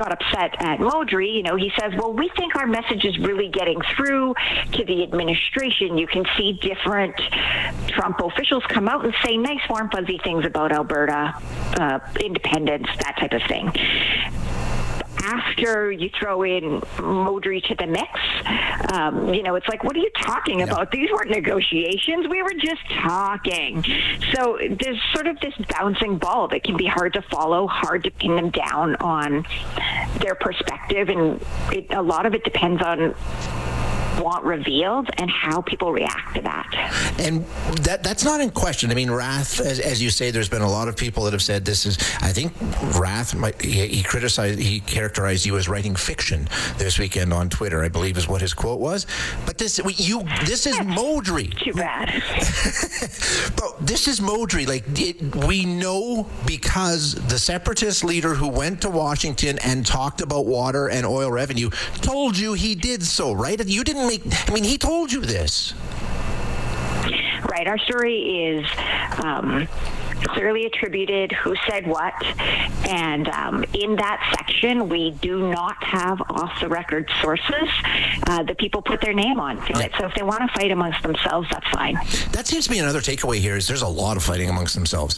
got upset at Modry, he says, well, we think our message is really getting through to the administration. You can see different Trump officials come out and say nice, warm, fuzzy things about Alberta, independence, that type of thing. After you throw in Modry to the mix, it's like, what are you talking about? These weren't negotiations. We were just talking. So there's sort of this bouncing ball that can be hard to follow, hard to pin them down on their perspective. And a lot of it depends on what revealed and how people react to that. And that's not in question. I mean, Rath, as you say, there's been a lot of people that have said this is, I think Rath, he characterized you as writing fiction this weekend on Twitter, I believe is what his quote was. But this is Modry. Too bad. But this is Modry. We know because the separatist leader who went to Washington and talked about water and oil revenue told you he did so, right? You didn't he told you this. Right. Our story is clearly attributed who said what, and in that section we do not have off-the-record sources that people put their name on to it. So if they want to fight amongst themselves, that's fine. That seems to be another takeaway here is there's a lot of fighting amongst themselves.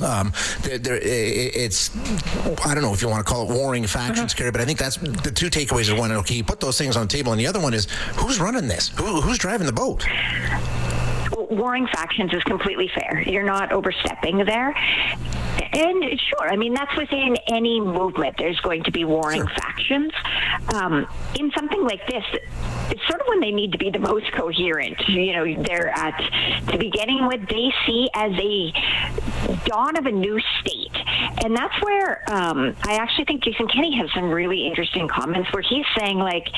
It's, I don't know if you want to call it warring factions, Kerry, but I think that's the two takeaways are one, okay, you put those things on the table, and the other one is who's running this? Who's driving the boat? Warring factions is completely fair. You're not overstepping there. And sure, that's within any movement. There's going to be warring factions. In something like this, it's sort of when they need to be the most coherent. They're at the beginning what they see as a dawn of a new state. And that's where I actually think Jason Kenney has some really interesting comments where he's saying,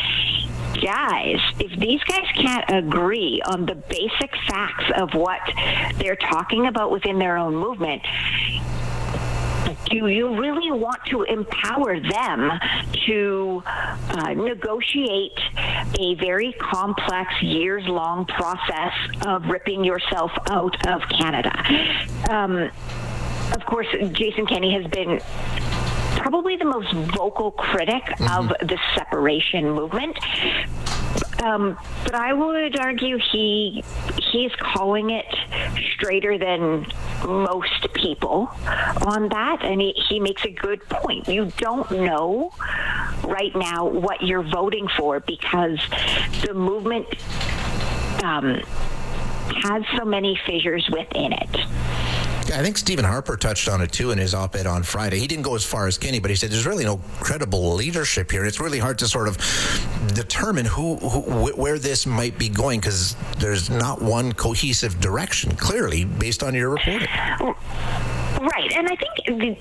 guys, if these guys can't agree on the basic facts of what they're talking about within their own movement, do you really want to empower them to negotiate a very complex, years-long process of ripping yourself out of Canada? Of course, Jason Kenney has been probably the most vocal critic of the separation movement. But I would argue he's calling it straighter than most people on that, and he makes a good point. You don't know right now what you're voting for because the movement has so many fissures within it. I think Stephen Harper touched on it too in his op-ed on Friday. He didn't go as far as Kenney, but he said there's really no credible leadership here. It's really hard to sort of determine where this might be going because there's not one cohesive direction, clearly, based on your reporting. Right, and I think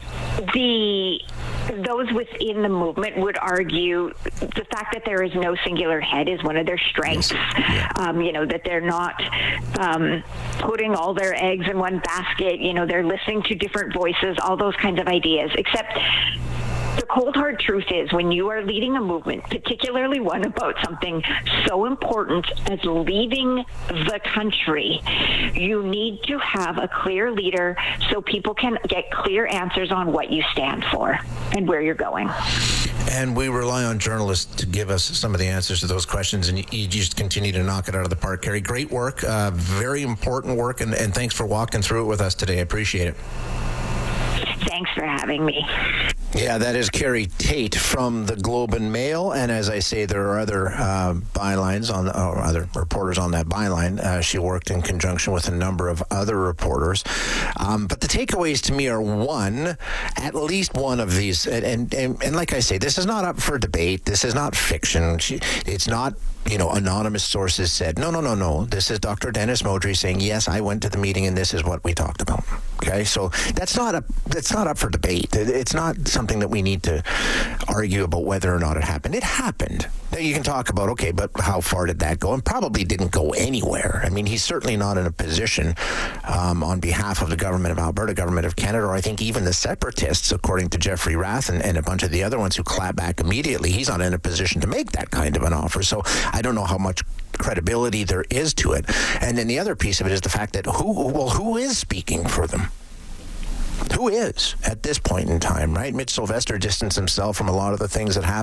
those within the movement would argue the fact that there is no singular head is one of their strengths. Yeah. That they're not putting all their eggs in one basket. They're listening to different voices, all those kinds of ideas, except the cold hard truth is when you are leading a movement, particularly one about something so important as leaving the country, you need to have a clear leader so people can get clear answers on what you stand for and where you're going. And we rely on journalists to give us some of the answers to those questions, and you just continue to knock it out of the park, Kerry. Great work, very important work, and thanks for walking through it with us today. I appreciate it. Thanks for having me. Yeah, that is Kerry Tate from the Globe and Mail, and as I say, there are other bylines or other reporters on that byline. She worked in conjunction with a number of other reporters, but the takeaways to me are at least one of these, and like I say, this is not up for debate. This is not fiction. It's not. Anonymous sources said, no. This is Dr. Dennis Modry saying, yes, I went to the meeting and this is what we talked about. Okay, so that's not up for debate. It's not something that we need to argue about whether or not it happened. It happened. Now you can talk about, okay, but how far did that go? And probably didn't go anywhere. I mean, he's certainly not in a position on behalf of the government of Alberta, government of Canada, or I think even the separatists, according to Jeffrey Rath and a bunch of the other ones who clap back immediately, he's not in a position to make that kind of an offer. So I don't know how much credibility there is to it. And then the other piece of it is the fact that who is speaking for them? Who is at this point in time, right? Mitch Sylvester distanced himself from a lot of the things that happened.